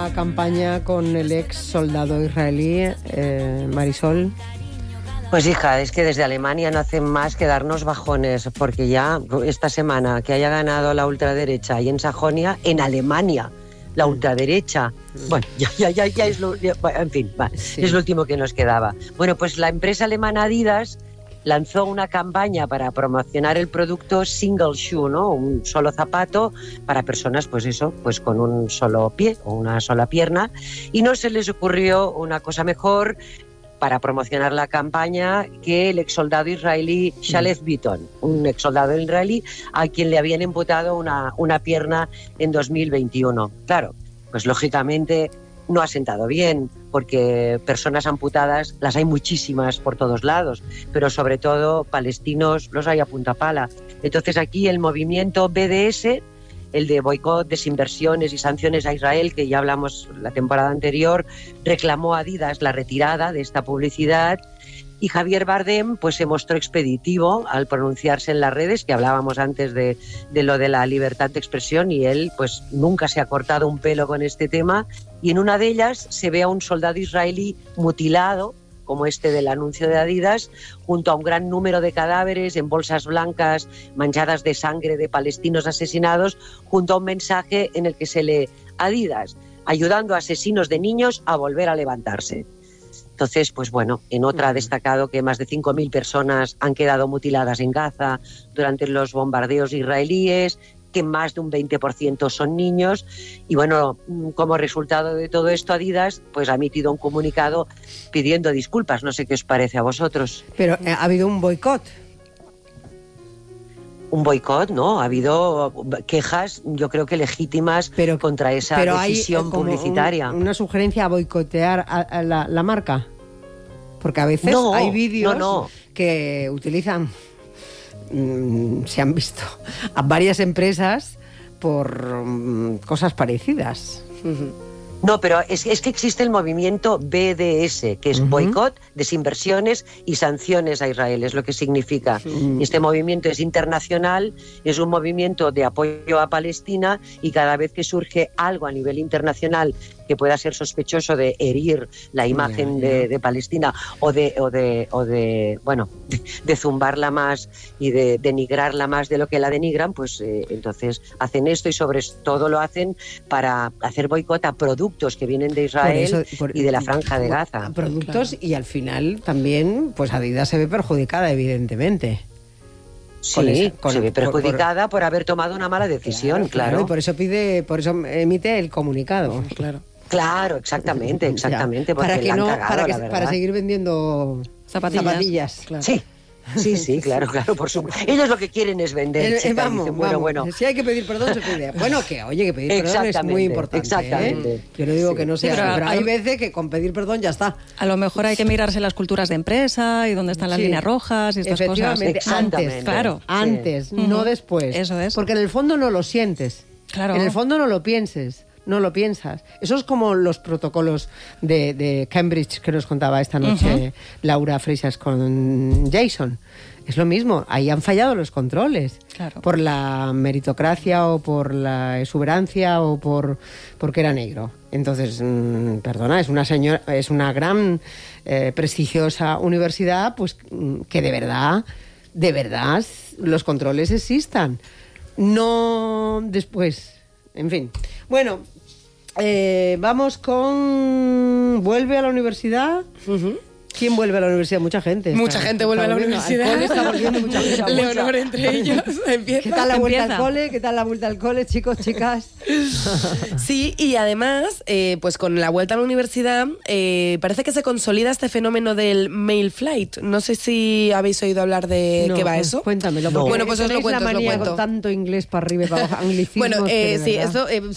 la campaña con el ex soldado israelí, Marisol? Pues hija, es que desde Alemania no hacen más que darnos bajones, porque ya esta semana que haya ganado la ultraderecha ahí en Sajonia, en Alemania, la ultraderecha, bueno, ya es lo, en fin, sí. Es lo último que nos quedaba. Bueno, pues la empresa alemana Adidas lanzó una campaña para promocionar el producto Single Shoe, ¿no? Un solo zapato para personas, pues eso, pues con un solo pie o una sola pierna, y no se les ocurrió una cosa mejor para promocionar la campaña que el exsoldado israelí Shalef Bitton, un exsoldado israelí a quien le habían amputado una pierna en 2021. Claro, pues lógicamente no ha sentado bien, porque personas amputadas las hay muchísimas por todos lados, pero sobre todo palestinos los hay a punta pala. Entonces aquí el movimiento BDS, el de boicot, desinversiones y sanciones a Israel, que ya hablamos la temporada anterior, reclamó a Adidas la retirada de esta publicidad, y Javier Bardem pues se mostró expeditivo al pronunciarse en las redes, que hablábamos antes de lo de la libertad de expresión, y él pues nunca se ha cortado un pelo con este tema, y en una de ellas se ve a un soldado israelí mutilado, como este del anuncio de Adidas, junto a un gran número de cadáveres en bolsas blancas manchadas de sangre de palestinos asesinados, junto a un mensaje en el que se lee: Adidas, ayudando a asesinos de niños a volver a levantarse. Entonces, pues bueno, en otra ha destacado que más de 5.000 personas han quedado mutiladas en Gaza durante los bombardeos israelíes, que más de un 20% son niños, y bueno, como resultado de todo esto, Adidas pues ha emitido un comunicado pidiendo disculpas. No sé qué os parece a vosotros. Pero ha habido un boicot. Un boicot, ¿no? Ha habido quejas, yo creo que legítimas, contra esa decisión publicitaria. Una sugerencia a boicotear a la marca. Porque a veces hay vídeos que utilizan, se han visto a varias empresas por cosas parecidas. No, pero es que existe el movimiento BDS, que es boicot, desinversiones y sanciones a Israel, es lo que significa. Este movimiento es internacional, es un movimiento de apoyo a Palestina, y cada vez que surge algo a nivel internacional que pueda ser sospechoso de herir la imagen de Palestina o de zumbarla más y de denigrarla más de lo que la denigran, pues entonces hacen esto, y sobre todo lo hacen para hacer boicot a productos que vienen de Israel y de la Franja de Gaza. A productos, y al final también pues Adidas se ve perjudicada, evidentemente. Sí, se ve perjudicada por haber tomado una mala decisión, claro. Y por eso emite el comunicado. Claro, exactamente. Para que la han no, cagado, para seguir vendiendo zapatillas. Claro. Sí, claro, por supuesto. Ellos lo que quieren es vender. Vamos. Si hay que pedir perdón, se pide. Bueno, que pedir perdón es muy importante. Exactamente. Yo no digo que no sea, pero hay veces que con pedir perdón ya está. A lo mejor hay que mirarse las culturas de empresa y dónde están las líneas rojas y estas cosas. Antes, no después. Eso es. Porque en el fondo no lo sientes. Claro. En el fondo no lo piensas. Eso es como los protocolos de Cambridge que nos contaba esta noche Laura Freixas con Jason. Es lo mismo, ahí han fallado los controles. Claro. Por la meritocracia o por la exuberancia o porque era negro. Entonces, perdona, es una gran prestigiosa universidad, pues que de verdad los controles existan. No después. En fin. Bueno, vamos con... ¿Vuelve a la universidad? ¿Quién vuelve a la universidad? Mucha gente. Mucha gente vuelve a la universidad. Al cole está volviendo mucha gente. Leonor entre ellos. ¿Qué tal la vuelta al cole? ¿Qué tal la vuelta al cole, chicos, chicas? Sí, y además, pues con la vuelta a la universidad, parece que se consolida este fenómeno del male flight. No sé si habéis oído hablar de qué va eso. Cuéntamelo. Bueno, pues os lo cuento. Con tanto inglés para arriba y para abajo, anglicismos. Bueno, sí, eso